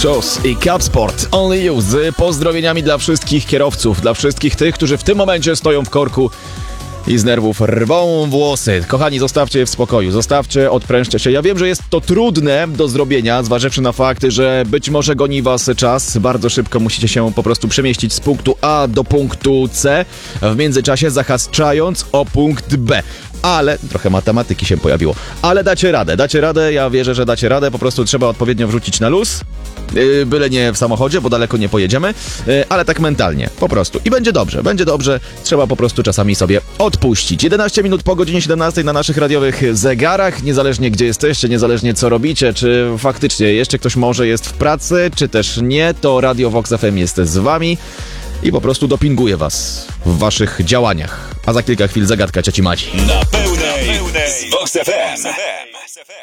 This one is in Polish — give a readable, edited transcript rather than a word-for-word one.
Shoes i Capsport Only You z pozdrowieniami dla wszystkich kierowców, dla wszystkich tych, którzy w tym momencie stoją w korku i z nerwów rwą włosy. Kochani, zostawcie je w spokoju, zostawcie, odprężcie się. Ja wiem, że jest to trudne do zrobienia, zważywszy na fakt, że być może goni was czas. Bardzo szybko musicie się po prostu przemieścić z punktu A do punktu C, w międzyczasie zahaczając o punkt B. Ale, trochę matematyki się pojawiło, ale dacie radę, ja wierzę, że dacie radę, po prostu trzeba odpowiednio wrzucić na luz, byle nie w samochodzie, bo daleko nie pojedziemy, ale tak mentalnie, po prostu. I będzie dobrze, trzeba po prostu czasami sobie odpuścić. 11 minut po godzinie 17 na naszych radiowych zegarach, niezależnie gdzie jesteście, niezależnie co robicie, czy faktycznie jeszcze ktoś może jest w pracy, czy też nie, to Radio Vox FM jest z wami i po prostu dopinguje was w waszych działaniach. A za kilka chwil zagadka cioci Madzi. Na pełnej z Vox FM.